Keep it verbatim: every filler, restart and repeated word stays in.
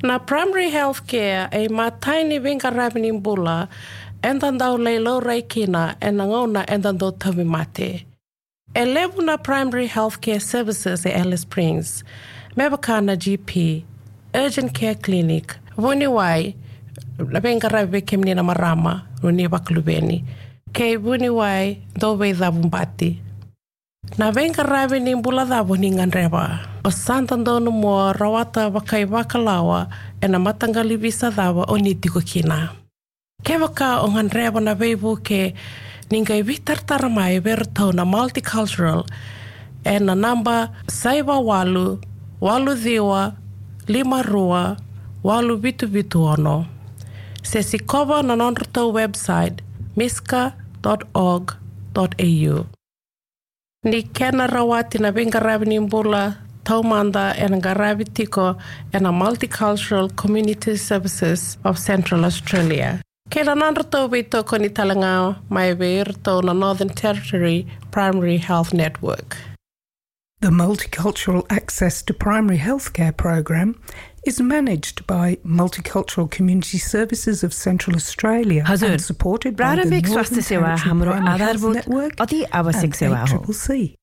Na primary health care e mataini vinga ravening bula endandau leilo reikina e nangona endandau tawi mate. E levu na primary health care services e Alice Springs, mebakana G P, urgent care clinic, vuniwai, vinga rave kemni na marama, runi wakalubeni, ke vuniwai dowe dhavumbati. Na venga rave ni mbula dhavu ni nganrewa. O santandonu mua rawata wakai wakalawa e na matangali visa dhawa o ni tiko kina. Ke waka o nganrewa na veivu ke ningai vitartara mai vertau na multicultural e na namba saiwa walu, walu dhiwa, lima rua, walu vitu vitu ono. Se si kova na nonrutau website miska dot org dot a u. Ni kena rawati na venga ravini mbula taumanda e nga ravi tiko e na Multicultural Community Services of Central Australia. Kena nanrato vito ko ni talanga mai veirto na Northern Territory Primary Health Network. The Multicultural Access to Primary Healthcare program is managed by Multicultural Community Services of Central Australia and supported by the Northern Territory Primary Health Network and A C C C.